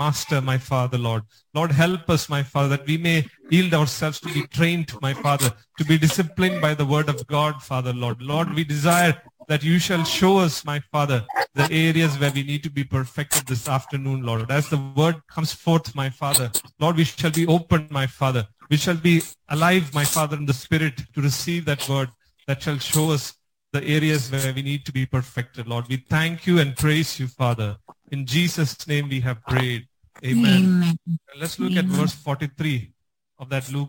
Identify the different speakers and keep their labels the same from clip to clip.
Speaker 1: master, my Father, Lord. Lord, help us, my Father, that we may yield ourselves to be trained, my Father, to be disciplined by the word of God, Father, Lord. Lord, we desire that you shall show us, my Father, the areas where we need to be perfected this afternoon, Lord. As the word comes forth, my Father, Lord, we shall be open, my Father. We shall be alive, my Father, in the Spirit to receive that word that shall show us the areas where we need to be perfected, Lord. We thank you and praise you, Father. In Jesus' name we have prayed. Amen.
Speaker 2: Amen.
Speaker 1: Let's look at verse 43 of that Luke.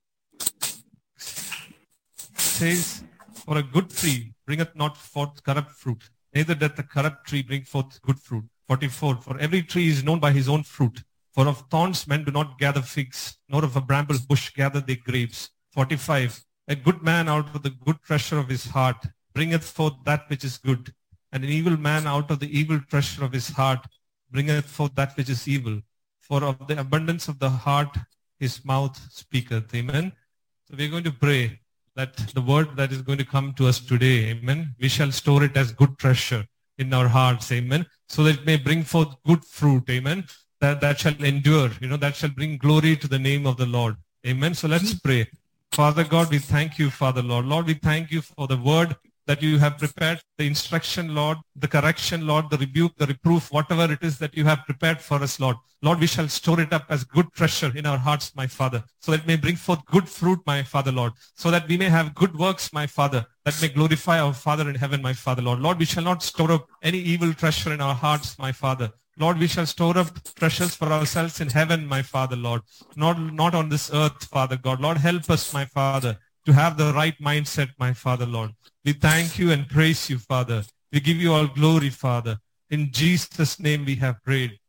Speaker 1: It says, for a good tree bringeth not forth corrupt fruit, neither doth the corrupt tree bring forth good fruit. 44, for every tree is known by his own fruit. For of thorns men do not gather figs, nor of a bramble bush gather they grapes. 45, a good man out of the good treasure of his heart bringeth forth that which is good, and an evil man out of the evil treasure of his heart bringeth forth that which is evil. For of the abundance of the heart his mouth speaketh. Amen. So we're going to pray that the word that is going to come to us today, amen, we shall store it as good treasure in our hearts, amen, so that it may bring forth good fruit, amen, that shall endure, that shall bring glory to the name of the Lord. Amen. So let's pray. Father God, we thank you, Father Lord. Lord, we thank you for the word that you have prepared, the instruction, Lord, the correction, Lord, the rebuke, the reproof, whatever it is that you have prepared for us, Lord. Lord, we shall store it up as good treasure in our hearts, my Father, so that it may bring forth good fruit, my Father, Lord, so that we may have good works, my Father, that may glorify our Father in heaven, my Father, Lord. Lord, we shall not store up any evil treasure in our hearts, my Father. Lord, we shall store up treasures for ourselves in heaven, my Father, Lord, not on this earth, Father God. Lord, help us, my Father, to have the right mindset, my Father, Lord. We thank you and praise you, Father. We give you all glory, Father. In Jesus' name we have prayed.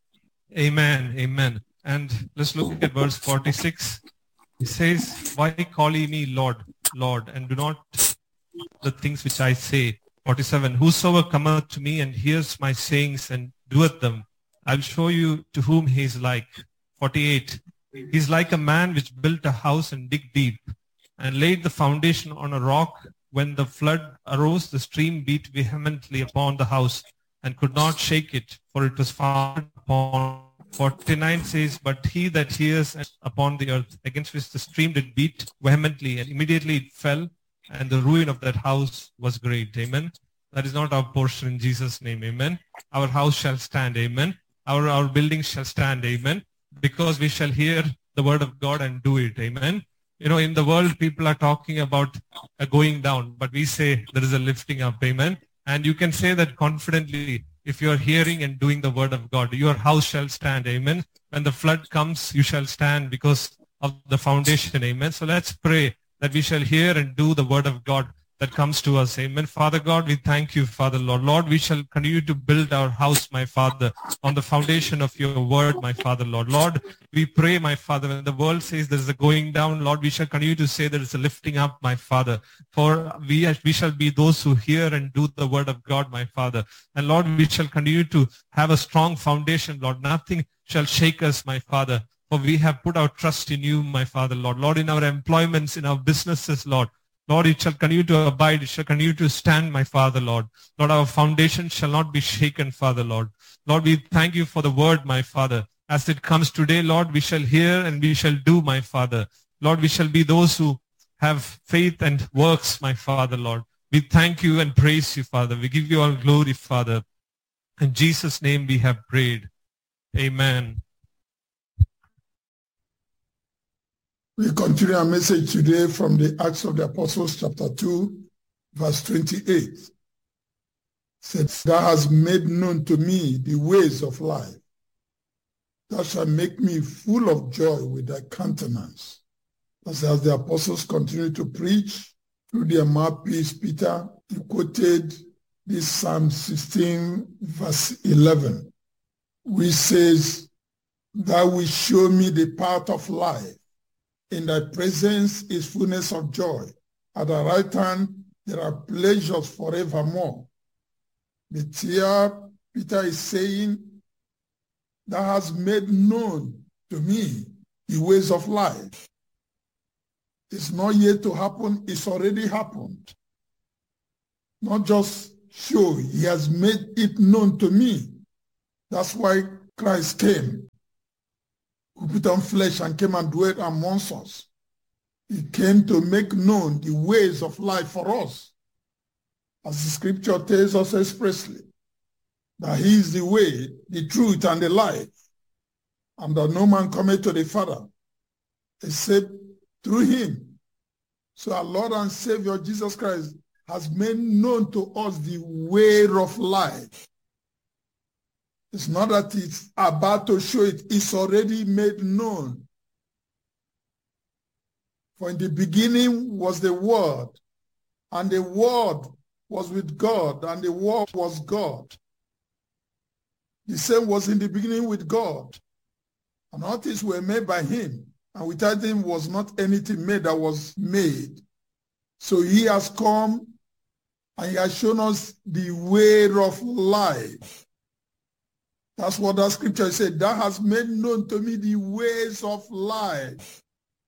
Speaker 1: Amen. Amen. And let's look at verse 46. It says, why call ye me Lord, Lord, and do not the things which I say? 47. Whosoever cometh to me and hears my sayings and doeth them, I'll show you to whom he is like. 48. He is like a man which built a house and dig deep, and laid the foundation on a rock. When the flood arose, the stream beat vehemently upon the house, and could not shake it, for it was founded upon. 49 says, but he that hears upon the earth, against which the stream did beat vehemently, and immediately it fell, and the ruin of that house was great. Amen. That is not our portion in Jesus' name. Amen. Our house shall stand. Amen. Our building shall stand. Amen. Because we shall hear the word of God and do it. Amen. In the world, people are talking about a going down, but we say there is a lifting up. Amen. And you can say that confidently if you are hearing and doing the word of God. Your house shall stand. Amen. When the flood comes, you shall stand because of the foundation. Amen. So let's pray that we shall hear and do the word of God that comes to us. Amen. Father God, we thank you, Father Lord. Lord, we shall continue to build our house, my Father, on the foundation of your word, my Father Lord. Lord, we pray, my Father, when the world says there is a going down, Lord, we shall continue to say there is a lifting up, my Father. For we shall be those who hear and do the word of God, my Father. And Lord, we shall continue to have a strong foundation, Lord. Nothing shall shake us, my Father. For we have put our trust in you, my Father, Lord. Lord, in our employments, in our businesses, Lord. Lord, it shall continue to abide. It shall continue to stand, my Father, Lord. Lord, our foundation shall not be shaken, Father, Lord. Lord, we thank you for the word, my Father. As it comes today, Lord, we shall hear and we shall do, my Father. Lord, we shall be those who have faith and works, my Father, Lord. We thank you and praise you, Father. We give you all glory, Father. In Jesus' name we have prayed. Amen.
Speaker 3: We continue our message today from the Acts of the Apostles, chapter 2, verse 28. Said, thou hast made known to me the ways of life. Thou shalt make me full of joy with thy countenance. As the apostles continue to preach, through their mouthpiece, Peter, he quoted this Psalm 16, verse 11, which says, thou wilt show me the path of life. In thy presence is fullness of joy. At the right hand, there are pleasures forevermore. But here, Peter is saying, thou hast made known to me the ways of life. It's not yet to happen, it's already happened. Not just show, he has made it known to me. That's why Christ came. who put on flesh and came and dwelt amongst us. He came to make known the ways of life for us. As the scripture tells us expressly, that he is the way, the truth, and the life, and that no man cometh to the Father except through him. So our Lord and Savior Jesus Christ has made known to us the way of life. It's not that it's about to show it, it's already made known. For in the beginning was the Word, and the Word was with God, and the Word was God. The same was in the beginning with God. And all things were made by him, and without him was not anything made that was made. So he has come, and he has shown us the way of life. That's what that scripture said. That has made known to me the ways of life.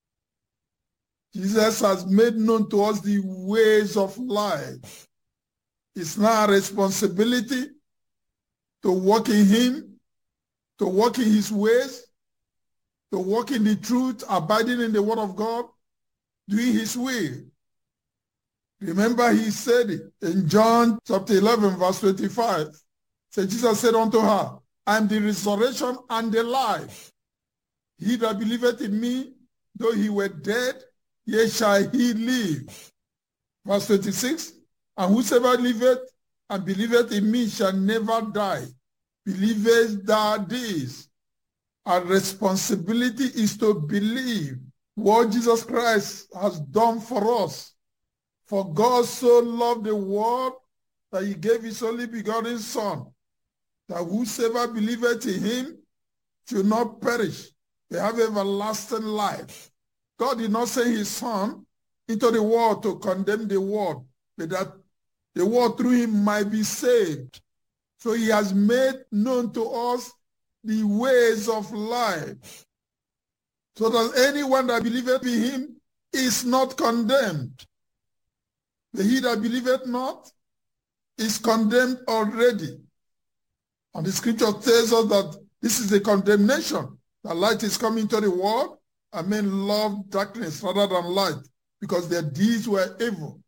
Speaker 3: Jesus has made known to us the ways of life. It's now our responsibility to walk in him, to walk in his ways, to walk in the truth, abiding in the word of God, doing his will. Remember, he said it in John chapter 11, verse 25. So Jesus said unto her, I am the resurrection and the life. He that believeth in me, though he were dead, yet shall he live. Verse 26, and whosoever liveth and believeth in me shall never die. Believest thou this? Our responsibility is to believe what Jesus Christ has done for us. For God so loved the world that he gave his only begotten Son, that whosoever believeth in him should not perish, but have everlasting life. God did not send his Son into the world to condemn the world, but that the world through him might be saved. So he has made known to us the ways of life, so that anyone that believeth in him is not condemned. But he that believeth not is condemned already. And the scripture tells us that this is the condemnation, that light is coming to the world, and men love darkness rather than light, because their deeds were evil.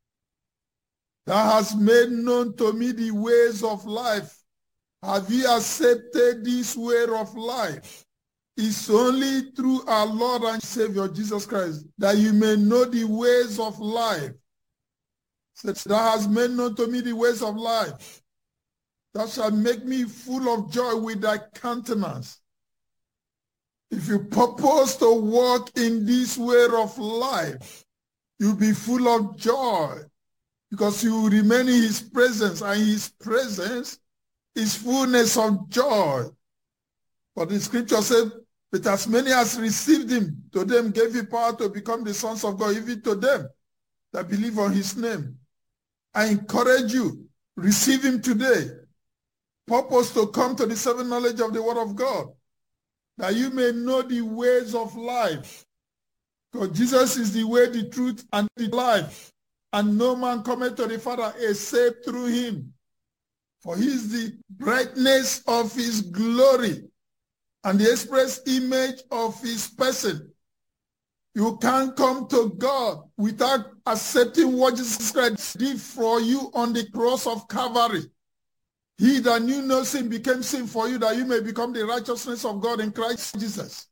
Speaker 3: Thou hast made known to me the ways of life. Have ye accepted this way of life? It's only through our Lord and Savior Jesus Christ that you may know the ways of life. So thou hast made known to me the ways of life. Thou shalt make me full of joy with thy countenance. If you purpose to walk in this way of life, you'll be full of joy, because you will remain in his presence, and his presence is fullness of joy. But the scripture said, but as many as received him, to them gave he power to become the sons of God, even to them that believe on his name. I encourage you, receive him today. Purpose to come to the saving knowledge of the word of God, that you may know the ways of life. Because Jesus is the way, the truth, and the life. And no man cometh to the Father except through him. For he is the brightness of his glory and the express image of his person. You can't come to God without accepting what Jesus Christ did for you on the cross of Calvary. He that knew no sin became sin for you, that you may become the righteousness of God in Christ Jesus.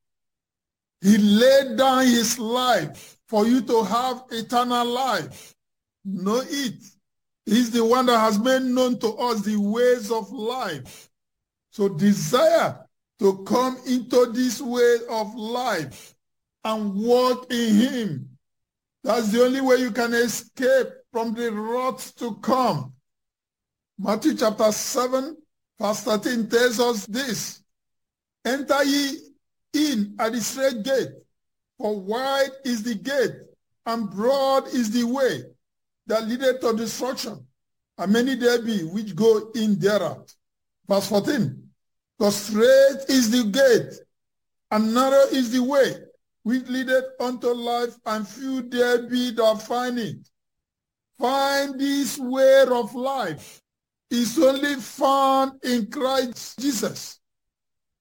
Speaker 3: He laid down his life for you to have eternal life. Know it. He's the one that has made known to us the ways of life. So desire to come into this way of life and walk in him. That's the only way you can escape from the wrath to come. Matthew chapter 7, verse 13 tells us this. Enter ye in at the straight gate, for wide is the gate, and broad is the way that leadeth to destruction, and many there be which go in thereat. Verse 14. For straight is the gate, and narrow is the way which leadeth unto life, and few there be that find it. Find this way of life is only found in Christ Jesus.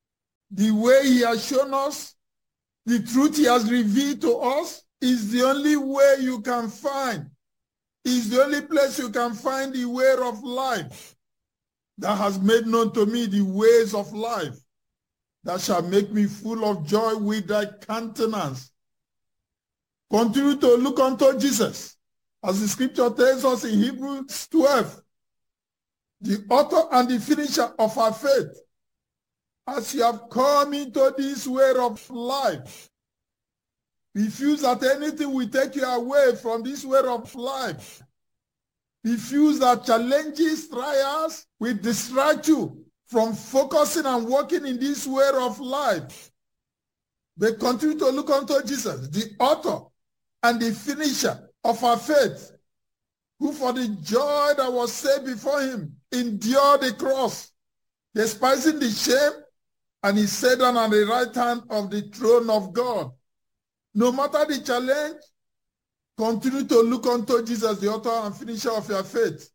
Speaker 3: The way he has shown us, the truth he has revealed to us, is the only way you can find. Is the only place you can find the way of life. That has made known to me the ways of life, that shall make me full of joy with thy countenance. Continue to look unto Jesus, as the scripture tells us in Hebrews 12, the author and the finisher of our faith. As you have come into this way of life, refuse that anything will take you away from this way of life. Refuse that challenges, trials will distract you from focusing and working in this way of life. But continue to look unto Jesus, the author and the finisher of our faith, who for the joy that was set before him endured the cross, despising the shame, and he sat down on the right hand of the throne of God. No matter the challenge, continue to look unto Jesus, the author and finisher of your faith.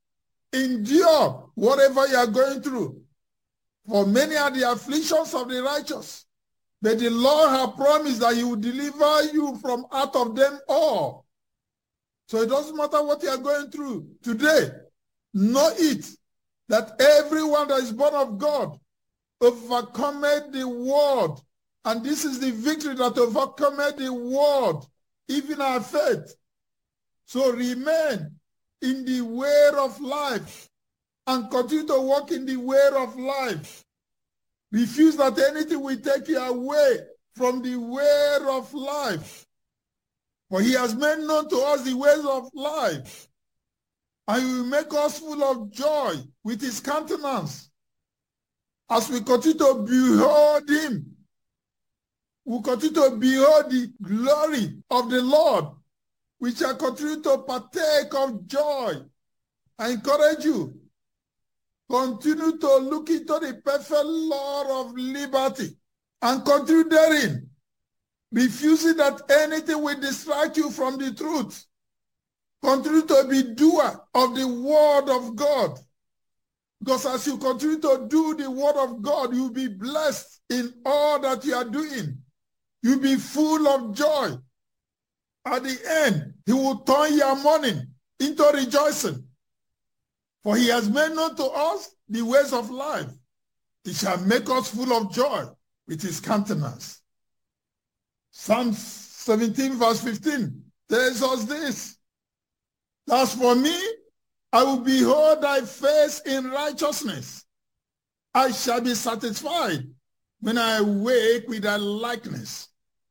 Speaker 3: Endure whatever you are going through. For many are the afflictions of the righteous, but the Lord has promised that he will deliver you from out of them all. So it doesn't matter what you are going through today. Know it, that everyone that is born of God overcometh the world. And this is the victory that overcometh the world, even our faith. So remain in the way of life and continue to walk in the way of life. Refuse that anything will take you away from the way of life. For he has made known to us the ways of life, and he will make us full of joy with his countenance. As we continue to behold him, we continue to behold the glory of the Lord. We shall continue to partake of joy. I encourage you, continue to look into the perfect law of liberty and continue therein, refusing that anything will distract you from the truth. Continue to be doer of the word of God. Because as you continue to do the word of God, you'll be blessed in all that you are doing. You'll be full of joy. At the end, he will turn your mourning into rejoicing. For he has made known to us the ways of life. He shall make us full of joy with his countenance. Psalm 17 verse 15 tells us this. As for me, I will behold thy face in righteousness. I shall be satisfied when I awake with thy likeness.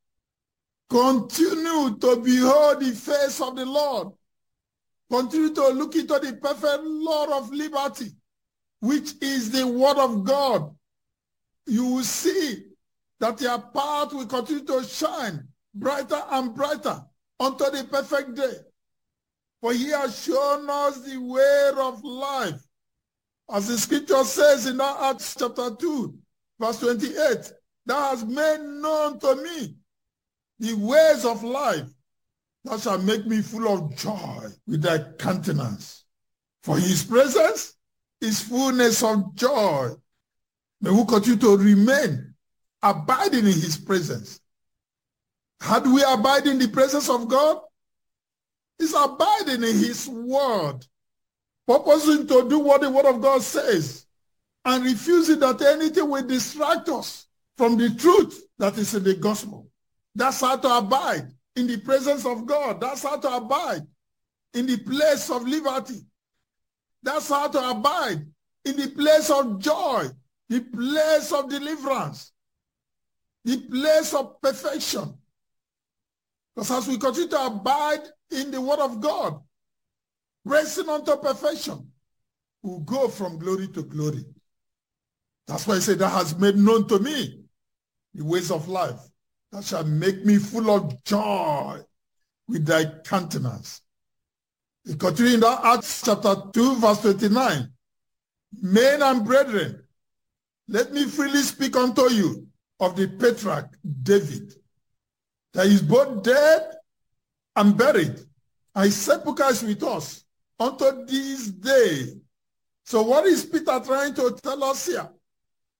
Speaker 3: Continue to behold the face of the Lord. Continue to look into the perfect law of liberty, which is the word of God. You will see that your path will continue to shine brighter and brighter unto the perfect day. For he has shown us the way of life. As the scripture says in Acts chapter 2, verse 28, thou hast made known to me the ways of life. Thou shalt make me full of joy with thy countenance. For his presence is fullness of joy. May we continue to remain abiding in his presence. How do we abide in the presence of God? It's abiding in his word, purposing to do what the word of God says, and refusing that anything will distract us from the truth that is in the gospel. That's how to abide in the presence of God. That's how to abide in the place of liberty. That's how to abide in the place of joy, the place of deliverance, the place of perfection. Because as we continue to abide in the word of God, racing unto perfection, we'll go from glory to glory. That's why he said, that has made known to me the ways of life, that shall make me full of joy with thy countenance. He continued in that Acts chapter 2, verse 29. Men and brethren, let me freely speak unto you of the patriarch David, that is both dead and buried, and his sepulchre is with us unto this day. So what is Peter trying to tell us here?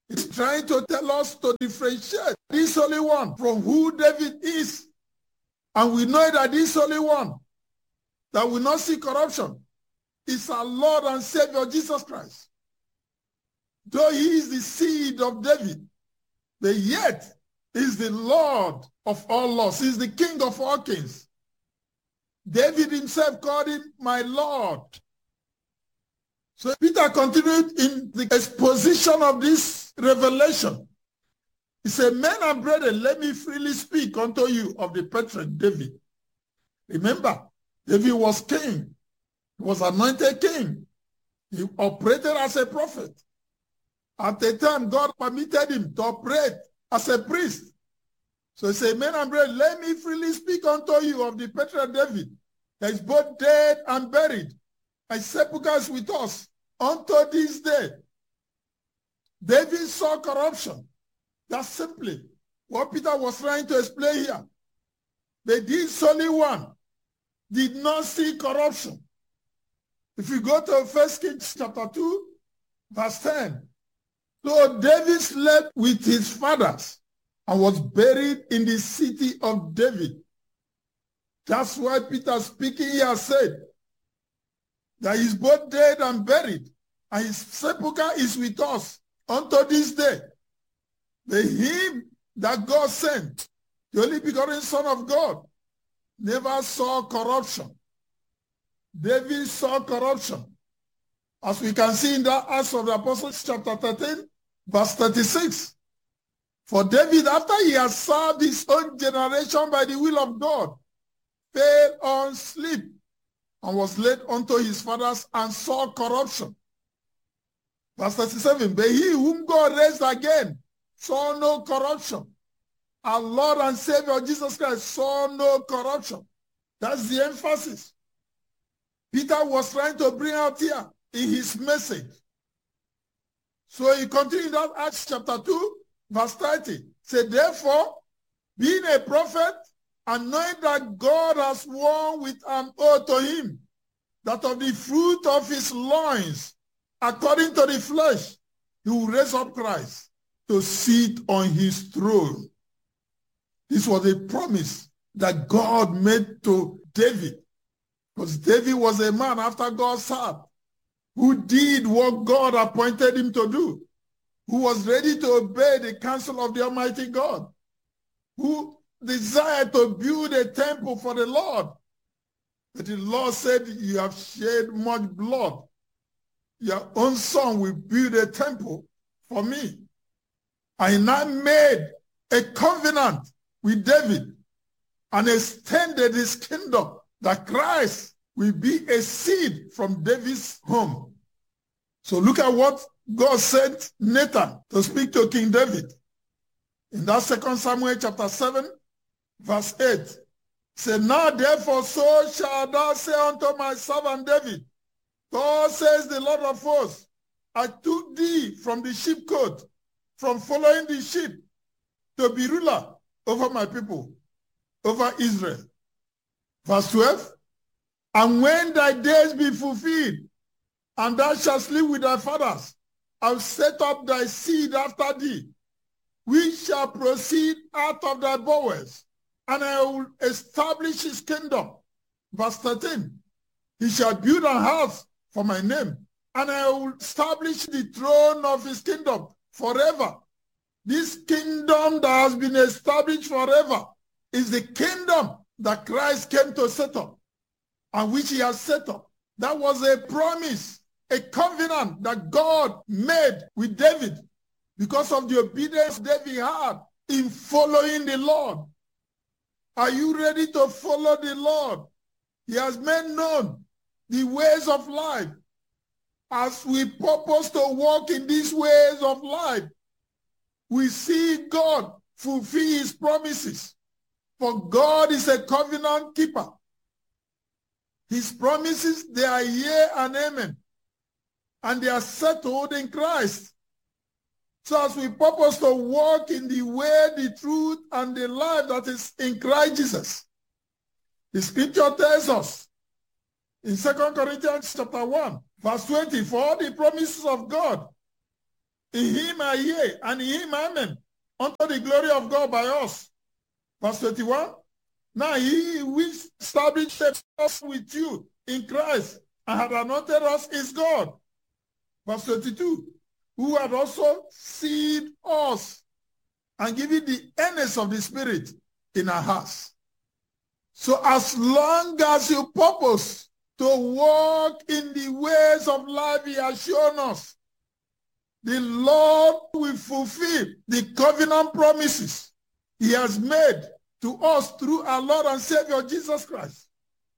Speaker 3: It's trying to tell us to differentiate this Holy One from who David is. And we know that this Holy One that will not see corruption is our Lord and Savior Jesus Christ. Though he is the seed of David, but yet is the Lord of all lords. He is the King of all kings. David himself called him my Lord. So Peter continued in the exposition of this revelation. He said, men and brethren, let me freely speak unto you of the patriarch David. Remember, David was king. He was anointed king. He operated as a prophet. At the time, God permitted him to operate as a priest. So he said, men and brethren, let me freely speak unto you of the patriarch David, that is both dead and buried, and sepulchres with us unto this day. David saw corruption. That's simply what Peter was trying to explain here. But this Holy One did not see corruption. If you go to 1 Kings chapter 2, verse 10, so David slept with his fathers and was buried in the city of David. That's why Peter speaking here said that he's both dead and buried, and his sepulchre is with us unto this day. The him that God sent, the only begotten Son of God, never saw corruption. David saw corruption. As we can see in the Acts of the Apostles chapter 13, verse 36. For David, after he had served his own generation by the will of God, fell on sleep and was laid unto his fathers and saw corruption. Verse 37, but he whom God raised again saw no corruption. Our Lord and Savior Jesus Christ saw no corruption. That's the emphasis Peter was trying to bring out here in his message. So he continued that Acts chapter 2, verse 30. Say, therefore, being a prophet, and knowing that God has sworn with an oath to him, that of the fruit of his loins, according to the flesh, he will raise up Christ to sit on his throne. This was a promise that God made to David, because David was a man after God's heart, who did what God appointed him to do, who was ready to obey the counsel of the Almighty God, who desired to build a temple for the Lord. But the Lord said, you have shed much blood. Your own son will build a temple for me. I now made a covenant with David and extended his kingdom, that Christ will be a seed from David's home. So look at what God sent Nathan to speak to King David. In that 2 Samuel chapter 7, verse 8, say, now therefore so shall thou say unto my servant David, God says the Lord of hosts, I took thee from the sheepcote, from following the sheep, to be ruler over my people, over Israel. Verse 12, and when thy days be fulfilled, and thou shalt sleep with thy fathers, I will set up thy seed after thee, which shall proceed out of thy bowels, and I will establish his kingdom. Verse 13, he shall build an house for my name, and I will establish the throne of his kingdom forever. This kingdom that has been established forever is the kingdom that Christ came to set up, and which he has set up. That was a promise, a covenant that God made with David because of the obedience David had in following the Lord. Are you ready to follow the Lord? He has made known the ways of life. As we purpose to walk in these ways of life, we see God fulfill his promises. For God is a covenant keeper. His promises, they are yea and amen. And they are settled in Christ. So as we purpose to walk in the way, the truth, and the life that is in Christ Jesus, the scripture tells us in 2 Corinthians chapter 1, verse 20, for all the promises of God In him I yea, and in him amen, unto the glory of God by us. Verse 21. Now he which established us with you in Christ and had anointed us is God. Verse 22. Who had also sealed us and given the earnest of the Spirit in our hearts. So as long as you purpose to walk in the ways of life he has shown us, the Lord will fulfill the covenant promises he has made to us through our Lord and Savior Jesus Christ.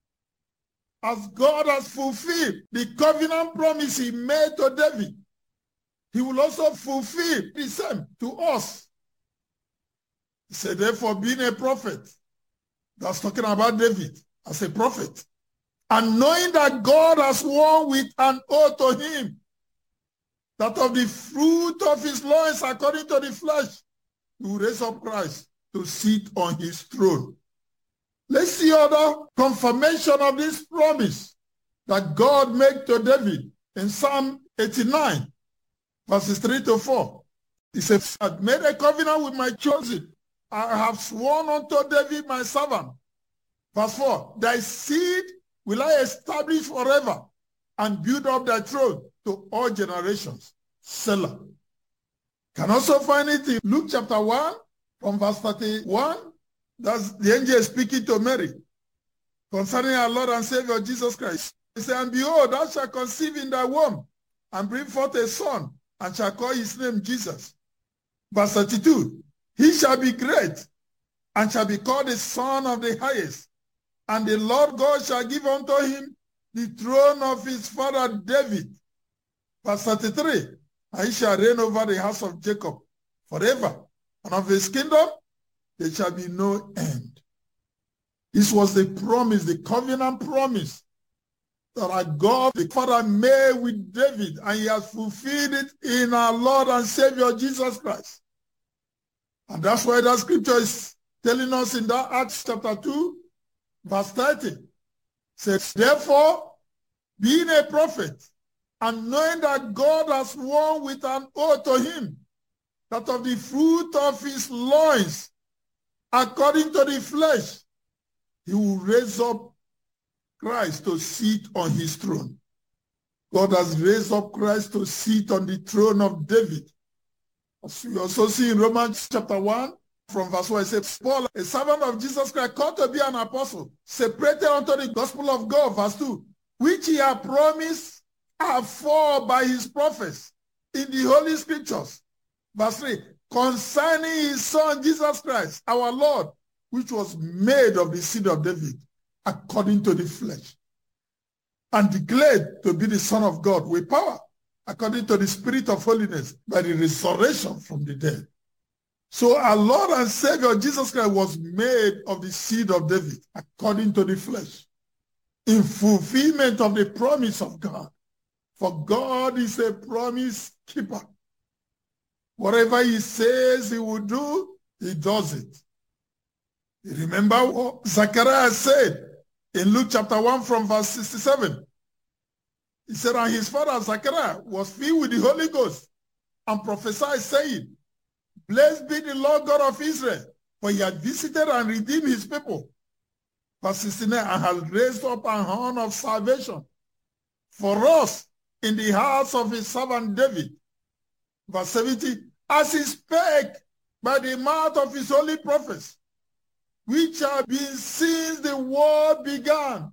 Speaker 3: As God has fulfilled the covenant promise he made to David, he will also fulfill the same to us. He said, therefore, being a prophet, that's talking about David as a prophet, and knowing that God has sworn with an oath to him, that of the fruit of his loins, according to the flesh, he will raise up Christ to sit on his throne. Let's see other confirmation of this promise that God made to David in Psalm 89, verses 3 to 4. He said, I made a covenant with my chosen. I have sworn unto David my servant. Verse 4, thy seed will I establish forever and build up thy throne to all generations. Selah. Can also find it in Luke chapter 1 from verse 31. That's the angel speaking to Mary concerning our Lord and Savior Jesus Christ. He said, and behold, thou shalt conceive in thy womb and bring forth a son, and shall call his name Jesus. Verse 32, he shall be great and shall be called the Son of the Highest. And the Lord God shall give unto him the throne of his father David. Verse 33, and he shall reign over the house of Jacob forever, and of his kingdom there shall be no end. This was the promise, the covenant promise that our God, the Father, made with David, and he has fulfilled it in our Lord and Savior Jesus Christ. And that's why that scripture is telling us in that Acts chapter 2, verse 30. Says, therefore, being a prophet, and knowing that God has sworn with an oath to him, that of the fruit of his loins, according to the flesh, he will raise up Christ to sit on his throne. God has raised up Christ to sit on the throne of David. As we also see in Romans chapter 1, from verse 1, it says, Paul, a servant of Jesus Christ, called to be an apostle, separated unto the gospel of God, verse 2, which he had promised afore by his prophets in the Holy Scriptures. Verse 3, concerning his son Jesus Christ, our Lord, which was made of the seed of David, according to the flesh, and declared to be the Son of God with power, according to the Spirit of holiness, by the resurrection from the dead. So our Lord and Savior Jesus Christ was made of the seed of David, according to the flesh, in fulfillment of the promise of God. For God is a promise keeper. Whatever he says he will do, he does it. You remember what Zechariah said in Luke chapter 1 from verse 67. He said, and his father Zechariah was filled with the Holy Ghost and prophesied, saying, blessed be the Lord God of Israel, for he had visited and redeemed his people. Verse 69, and has raised up an horn of salvation for us in the house of his servant David. Verse 70, as he spake by the mouth of his holy prophets, which have been since the world began.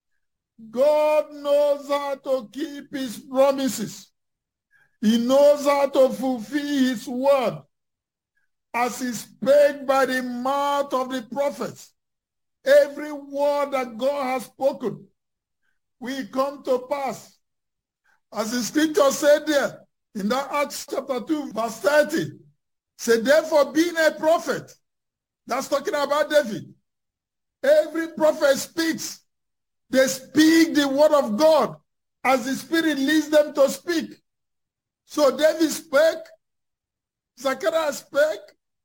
Speaker 3: God knows how to keep his promises. He knows how to fulfill his word. As he spake by the mouth of the prophets, every word that God has spoken will come to pass. As the scripture said there, in that Acts chapter 2, verse 30, said, therefore, being a prophet, that's talking about David. Every prophet speaks. They speak the word of God as the Spirit leads them to speak. So David spake, Zechariah spake,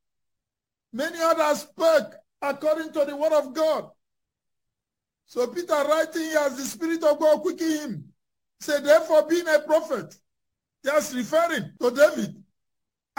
Speaker 3: many others spake according to the word of God. So Peter writing here as the Spirit of God quickened him, said, therefore being a prophet, just referring to David,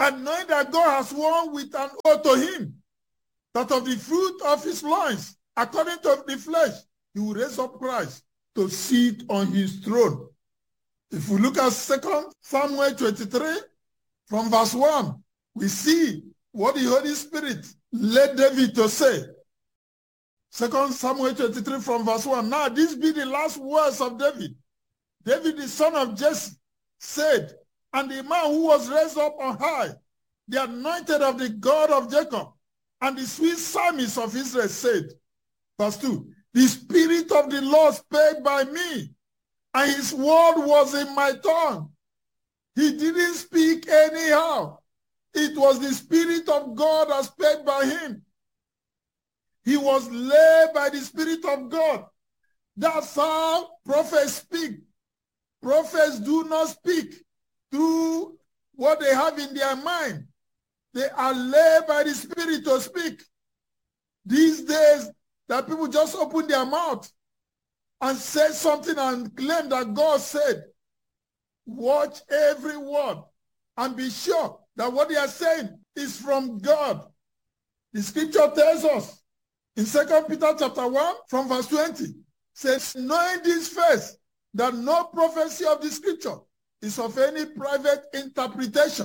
Speaker 3: and knowing that God has sworn with an oath to him, that of the fruit of his loins, according to the flesh, he will raise up Christ to sit on his throne. If we look at 2 Samuel 23, from verse 1, we see what the Holy Spirit led David to say. 2 Samuel 23 from verse 1. Now this be the last words of David. David, the son of Jesse, said, and the man who was raised up on high, the anointed of the God of Jacob, and the sweet psalmist of Israel said, verse 2, the Spirit of the Lord spake by me, and his word was in my tongue. He didn't speak anyhow. It was the Spirit of God that spake by him. He was led by the Spirit of God. That's how prophets speak. Prophets do not speak through what they have in their mind. They are led by the Spirit to speak. These days, that people just open their mouth and say something and claim that God said. Watch every word and be sure that what they are saying is from God. The scripture tells us in 2 Peter chapter 1 from verse 20, says, knowing this first, that no prophecy of the scripture is of any private interpretation.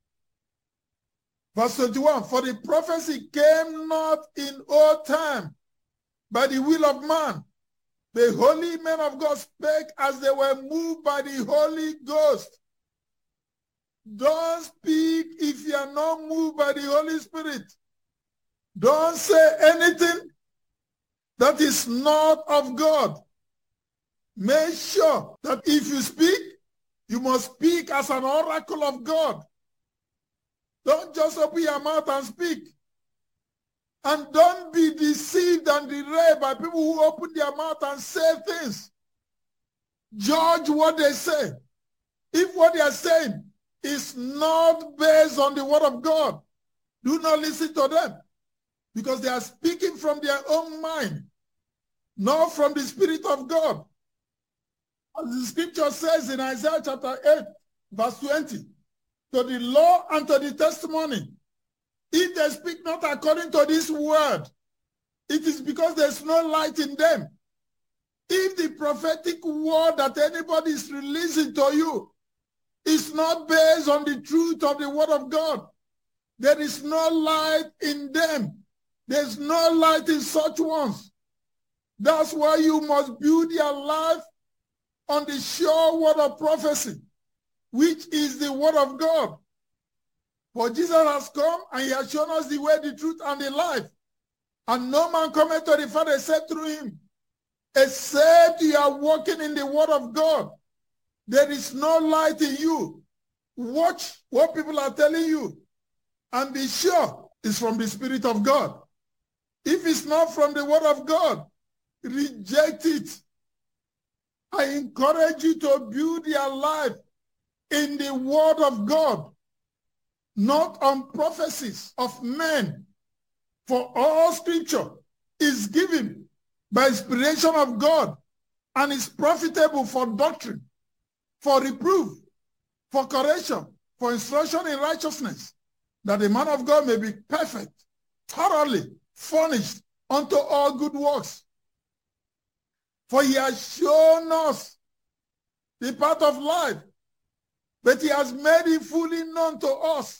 Speaker 3: Verse 21, for the prophecy came not in old time by the will of man. The holy men of God spake as they were moved by the Holy Ghost. Don't speak if you are not moved by the Holy Spirit. Don't say anything that is not of God. Make sure that if you speak, you must speak as an oracle of God. Don't just open your mouth and speak. And don't be deceived and derailed by people who open their mouth and say things. Judge what they say. If what they are saying is not based on the word of God, do not listen to them, because they are speaking from their own mind, not from the Spirit of God. As the scripture says in Isaiah chapter 8, verse 20, to the law and to the testimony, if they speak not according to this word, it is because there's no light in them. If the prophetic word that anybody is releasing to you is not based on the truth of the word of God, there is no light in them. There's no light in such ones. That's why you must build your life on the sure word of prophecy, which is the word of God. For Jesus has come and he has shown us the way, the truth, and the life. And no man cometh to the Father except through him. Except you are walking in the word of God, there is no light in you. Watch what people are telling you and be sure it's from the Spirit of God. If it's not from the word of God, reject it. I encourage you to build your life in the word of God, not on prophecies of men. For all scripture is given by inspiration of God and is profitable for doctrine, for reproof, for correction, for instruction in righteousness, that the man of God may be perfect, thoroughly furnished unto all good works. For he has shown us the path of life, but he has made it fully known to us.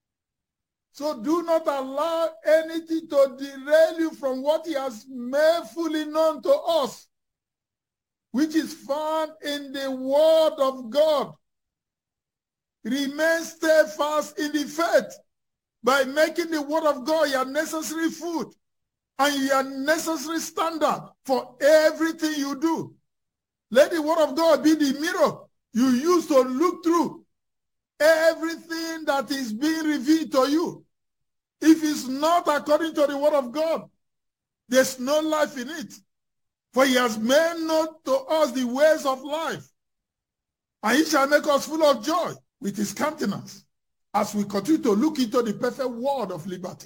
Speaker 3: So do not allow anything to derail you from what he has made fully known to us, which is found in the word of God. Remain steadfast in the faith by making the word of God your necessary food and your necessary standard for everything you do. Let the word of God be the mirror you use to look through everything that is being revealed to you. If it's not according to the word of God, there's no life in it. For he has made known to us the ways of life, and he shall make us full of joy with his countenance as we continue to look into the perfect word of liberty.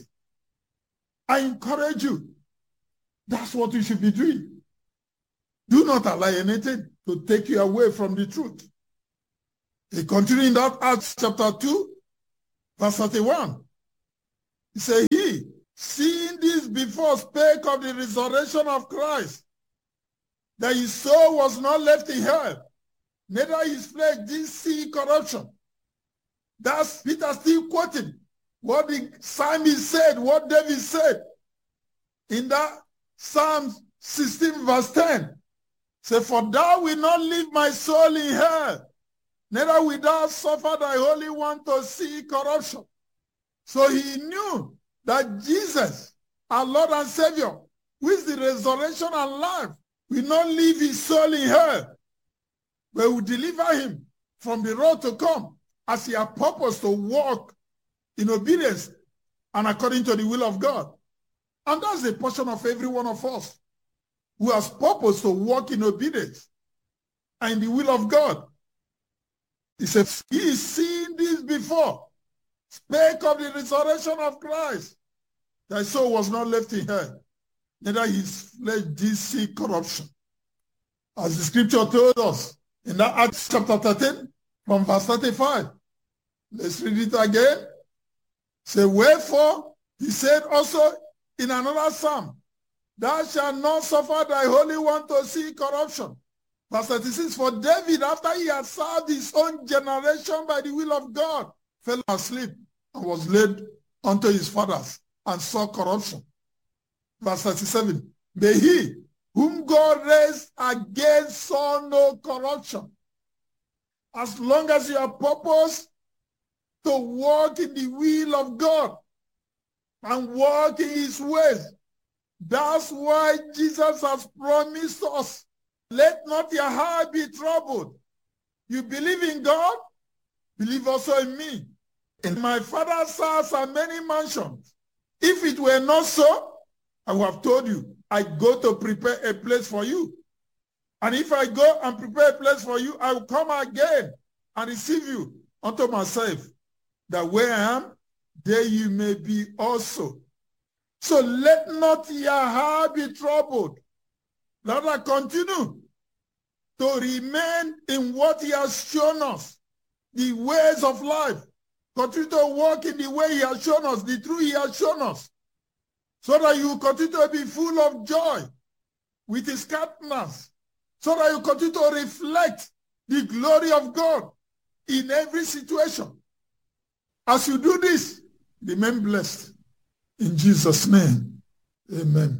Speaker 3: I encourage you, that's what you should be doing. Do not allow anything to take you away from the truth. He continued in that Acts chapter 2, Verse 31. He said, he, seeing this before, spake of the resurrection of Christ, that his soul was not left in hell, neither his flesh did see corruption. That's Peter still quoting what the psalmist said, what David said in that Psalm 16 verse 10. Say, for thou wilt not leave my soul in hell, neither wilt thou suffer thy Holy One to see corruption. So he knew that Jesus, our Lord and Savior, who is the resurrection and life, will not leave his soul in hell, but will deliver him from the road to come, as he has purpose to walk in obedience and according to the will of God. And that's a portion of every one of us who has purpose to walk in obedience and in the will of God. He says, he is seeing this before, spake of the resurrection of Christ, thy soul was not left in hell, neither his flesh did see corruption. As the scripture told us in that Acts chapter 13, from verse 35. Let's read it again. Say, wherefore, he said also in another psalm, thou shalt not suffer thy Holy One to see corruption. Verse 36, for David, after he had served his own generation by the will of God, fell asleep and was laid unto his fathers and saw corruption. Verse 37, but he whom God raised again saw no corruption. As long as you have purpose to walk in the will of God and walk in his ways, that's why Jesus has promised us, let not your heart be troubled. You believe in God, believe also in me. In my Father's house are many mansions. If it were not so, I would have told you, I go to prepare a place for you. And if I go and prepare a place for you, I will come again and receive you unto myself, that where I am, there you may be also. So let not your heart be troubled. Let us continue to remain in what he has shown us, the ways of life. Continue to walk in the way he has shown us, the truth he has shown us, so that you continue to be full of joy with his countenance, so that you continue to reflect the glory of God in every situation. As you do this, remain blessed. In Jesus' name, amen.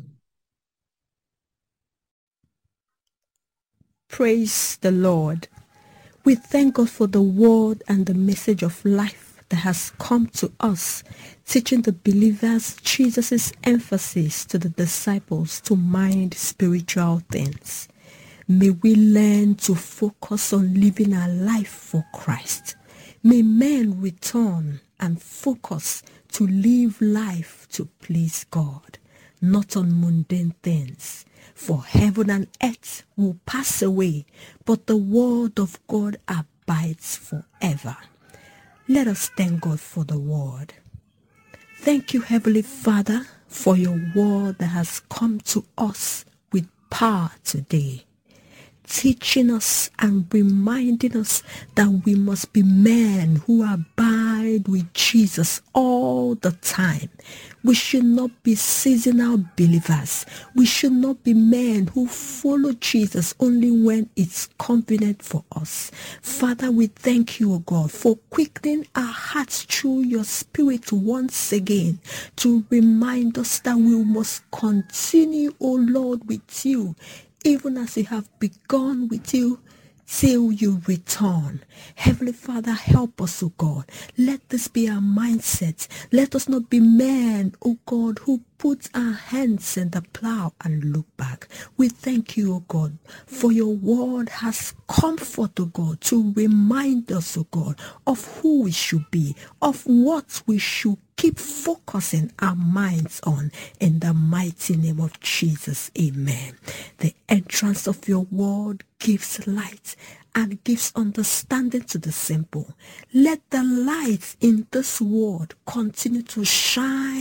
Speaker 2: Praise the Lord. We thank God for the word and the message of life that has come to us, teaching the believers Jesus' emphasis to the disciples to mind spiritual things. May we learn to focus on living our life for Christ. May men return and focus to live life to please God, not on mundane things. For heaven and earth will pass away, but the word of God abides forever. Let us thank God for the word. Thank you, Heavenly Father, for your word that has come to us with power today, teaching us and reminding us that we must be men who abide with Jesus all the time. We should not be seasonal believers. We should not be men who follow Jesus only when it's convenient for us. Father, we thank you, O God, for quickening our hearts through your Spirit once again to remind us that we must continue, O Lord, with you, even as you have begun with you, till you return. Heavenly Father, help us, O God. Let this be our mindset. Let us not be men, O God, who put our hands in the plow and look back. We thank you, O God, for your word has comfort, O God, to remind us, O God, of who we should be, of what we should keep focusing our minds on. In the mighty name of Jesus, amen. The entrance of your word gives light and gives understanding to the simple. Let the light in this word continue to shine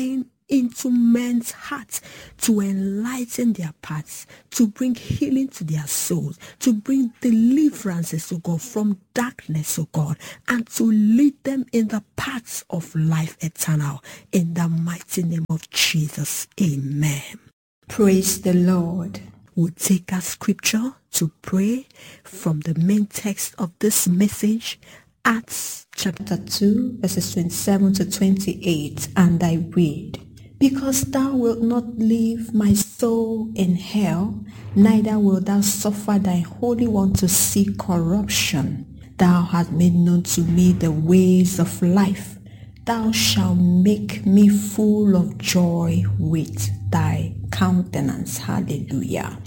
Speaker 2: into men's hearts to enlighten their paths, to bring healing to their souls, to bring deliverances, oh God, from darkness, oh God, and to lead them in the paths of life eternal. In the mighty name of Jesus, amen. Praise the Lord. We'll take our scripture to pray from the main text of this message, Acts chapter 2, verses 27 to 28, and I read, "Because thou wilt not leave my soul in hell, neither wilt thou suffer thy Holy One to see corruption. Thou hast made known to me the ways of life. Thou shalt make me full of joy with thy countenance." Hallelujah.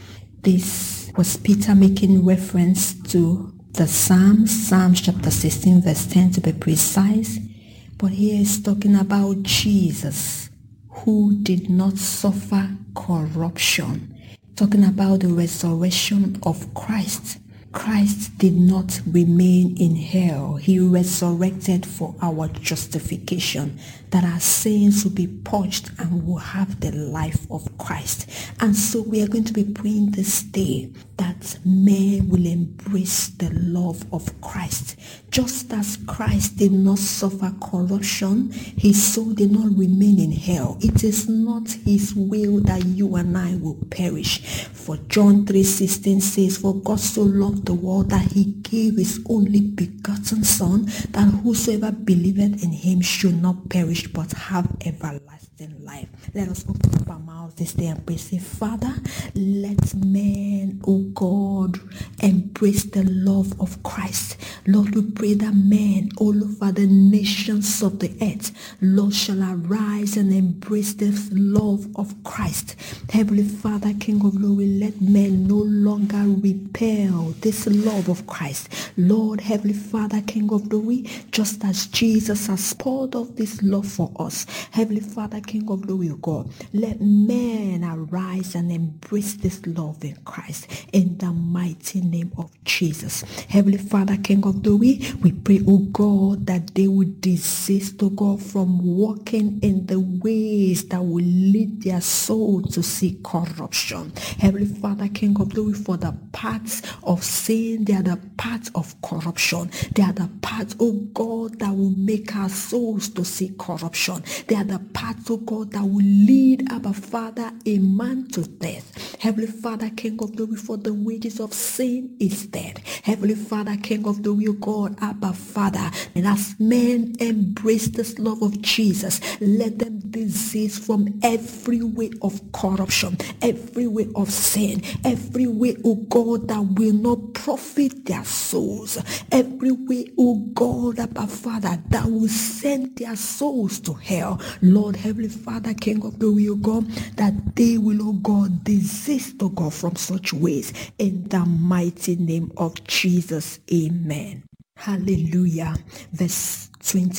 Speaker 2: This was Peter making reference to the Psalms chapter 16 verse 10 to be precise. But here is talking about Jesus, who did not suffer corruption. Talking about the resurrection of Christ. Christ did not remain in hell. He resurrected for our justification, that our sins will be purged and will have the life of Christ. And so we are going to be praying this day that men will embrace the love of Christ. Just as Christ did not suffer corruption, his soul did not remain in hell. It is not his will that you and I will perish. For John 3:16 says, "For God so loved the world that he gave his only begotten Son, that whosoever believeth in him should not perish but have everlasting life." Let us open up our mouths this day and pray. Say, Father, let men, oh God, embrace the love of Christ. Lord, we pray that men all over the nations of the earth, Lord, shall arise and embrace this love of Christ. Heavenly Father, King of glory, let men no longer repel this love of Christ. Lord, Heavenly Father, King of glory, just as Jesus has poured out this love for us, Heavenly Father, King of glory, O God, let men arise and embrace this love in Christ, in the mighty name of Jesus. Heavenly Father, King of glory, we pray, O God, that they would desist, O God, from walking in the ways that will lead their soul to see corruption. Heavenly Father, King of glory, for the paths of sin, they are the paths of corruption. They are the paths, O God, that will make our souls to see corruption. They are the paths, O God, that will lead, Abba Father, a man to death. Heavenly Father, King of glory, for the wages of sin is death. Heavenly Father, King of glory, O God, Abba Father, and as men embrace this love of Jesus, let them desist from every way of corruption, every way of sin, every way, O God, that will not profit their souls, every way, O God, Abba Father, that will send their souls to hell. Lord, Heavenly Father, King of glory, O God, that they will, O God, desist, O God, from such ways, in the mighty name of Jesus. Amen. Hallelujah. Verse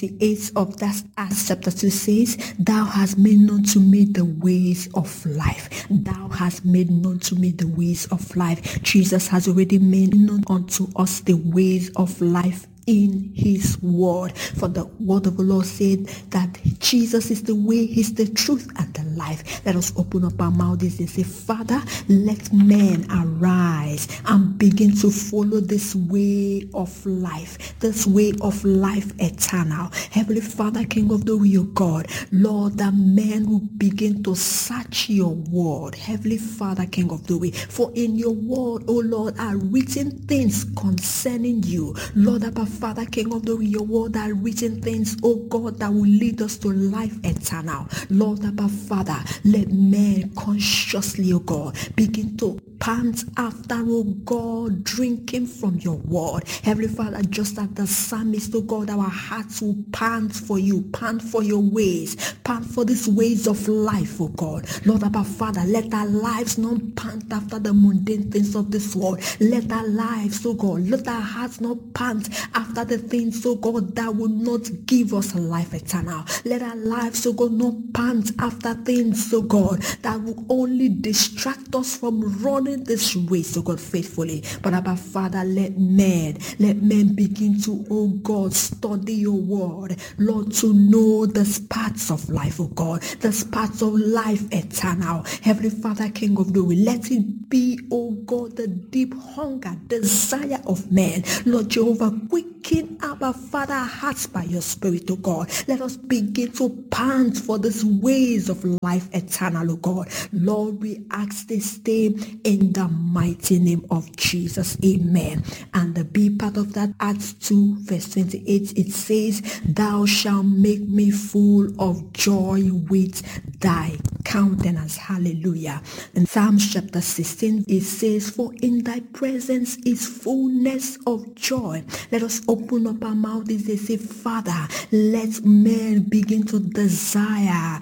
Speaker 2: 28 of that Acts chapter 2 says, "Thou hast made known to me the ways of life." Thou hast made known to me the ways of life. Jesus has already made known unto us the ways of life in his word. For the word of the Lord said that Jesus is the way, he's the truth, and the life. Let us open up our mouths and say, Father, let men arise and begin to follow this way of life, this way of life eternal. Heavenly Father, King of the real God, Lord, that men will begin to search your word. Heavenly Father, King of the way, for in your word, O Lord, are written things concerning you. Lord, Abba Father, King of the your word are written things, oh God, that will lead us to life eternal. Lord, Abba Father, let men consciously, oh God, begin to pant after, oh God, drinking from your word. Heavenly Father, just as the psalmist, oh God, our hearts will pant for you, pant for your ways, pant for these ways of life, oh God. Lord, Abba Father, let our lives not pant after the mundane things of this world. Let our lives, oh God, let our hearts not pant after the things, oh God, that will not give us a life eternal. Let our lives, oh God, not pant after things, oh God, that will only distract us from running this race, oh God, faithfully. But Abba Father, let men begin to, oh God, study your word, Lord, to know the parts of life, oh God, the parts of life eternal. Heavenly Father, King of glory, let it be, oh God, the deep hunger, desire of men. Lord Jehovah, quicken, Abba Father, hearts by your Spirit, oh God. Let us begin to pant for these ways of life eternal, oh God. Lord, we ask this day in the mighty name of Jesus. Amen. And the B part of that, Acts 2 verse 28, it says, thou shalt make me full of joy with thy countenance. Hallelujah. In Psalms chapter 16, it says, for in thy presence is fullness of joy. Let us open up our mouth and say, Father, let men begin to desire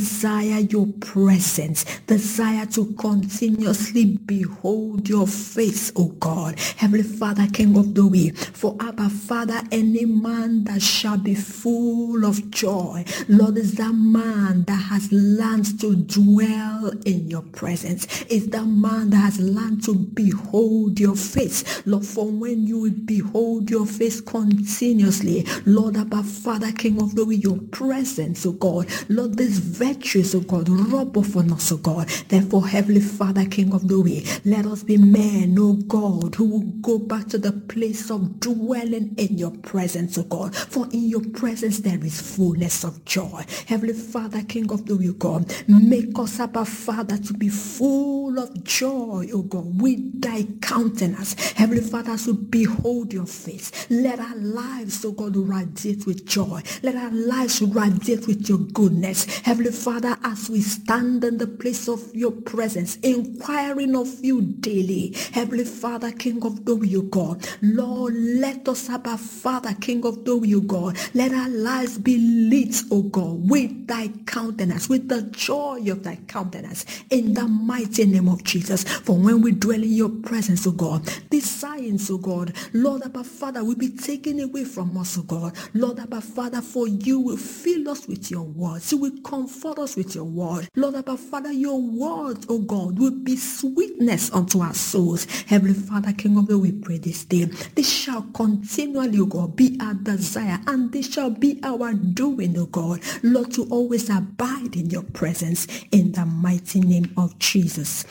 Speaker 2: your presence, desire to continuously behold your face, O God. Heavenly Father, King of glory, for Abba Father, any man that shall be full of joy, Lord, is that man that has learned to dwell in your presence, is that man that has learned to behold your face, Lord. For when you behold your face continuously, Lord, Abba Father, King of glory, your presence, oh God, Lord, these virtues, oh God, rub off on us, oh God. Therefore, Heavenly Father, King of glory, let us be men, oh God, who will go back to the place of dwelling in your presence, oh God. For in your presence there is fullness of joy. Heavenly Father, King of glory, oh God, make us, Abba Father, to be full of joy, oh God, with thy countenance. Heavenly Father, as we behold your face, let our lives, oh God, radiate with joy. Let our lives radiate with your goodness. Heavenly Father, as we stand in the place of your presence, inquiring of you daily, Heavenly Father, King of glory, O God, Lord, let us, Abba Father, King of glory, O God, let our lives be lit, O God, with thy countenance, with the joy of thy countenance, in the mighty name of Jesus. For when we dwell in your presence, O God, these signs, O God, Lord, Abba Father, will be taken away from us, O God. Lord, Abba Father, for you will fill us with your words. You will comfort us with your word. Lord, Abba Father, your word, O God, will be sweetness unto our souls. Heavenly Father, King of glory, we pray this day. This shall continually, O God, be our desire, and this shall be our doing, O God. Lord, to always abide in your presence, in the mighty name of Jesus.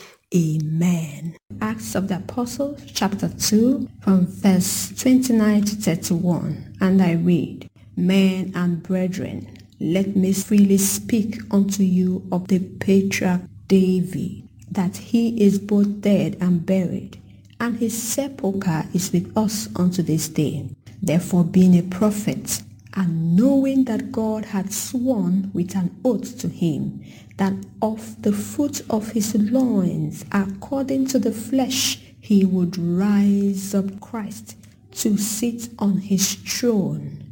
Speaker 2: Amen. Acts of the Apostles, chapter 2, from verse 29 to 31. And I read, men and brethren, let me freely speak unto you of the patriarch David, that he is both dead and buried, and his sepulchre is with us unto this day. Therefore, being a prophet, and knowing that God had sworn with an oath to him, that of the fruit of his loins, according to the flesh, he would rise up Christ to sit on his throne.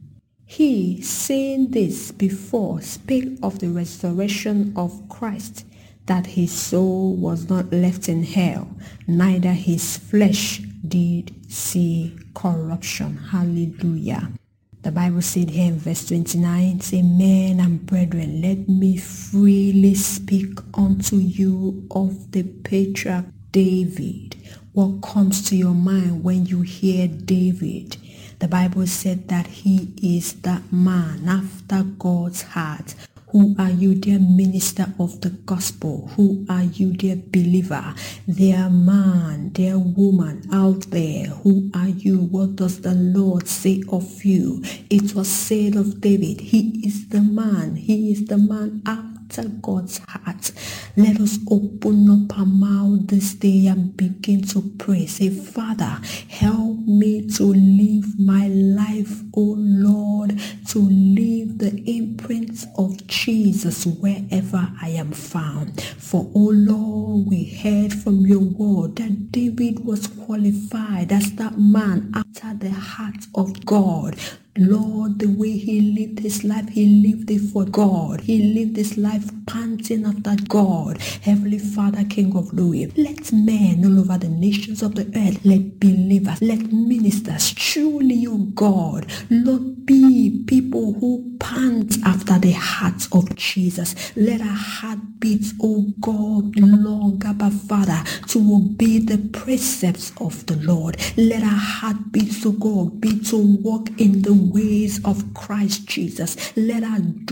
Speaker 2: He, saying this before, spake of the resurrection of Christ, that his soul was not left in hell, neither his flesh did see corruption. Hallelujah. The Bible said here in verse 29, say, men and brethren, let me freely speak unto you of the patriarch David. What comes to your mind when you hear David? The Bible said that he is that man after God's heart. Who are you, dear minister of the gospel? Who are you, dear believer? Dear man, dear woman out there, who are you? What does the Lord say of you? It was said of David, he is the man. He is the man after God's heart. Let us open up our mouth this day and begin to pray. Say, Father, help me to live my life, O Lord, to leave the imprints of Jesus wherever I am found. For, O Lord, we heard from your word that David was qualified as that man after the heart of God. Lord, the way he lived his life, he lived it for God. He lived his life panting after God. Heavenly Father, King of glory, let men all over the nations of the earth, let believers, let ministers, truly, O God, Lord, be people who pant after the heart of Jesus. Let our heart beat, oh God, long, Abba Father, to obey the precepts of the Lord. Let our heart beat, oh God, be to walk in the ways of Christ Jesus. Let our